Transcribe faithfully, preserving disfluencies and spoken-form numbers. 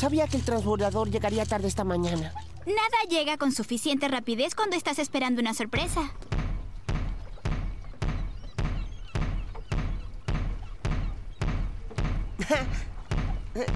Sabía que el transbordador llegaría tarde esta mañana. Nada llega con suficiente rapidez cuando estás esperando una sorpresa.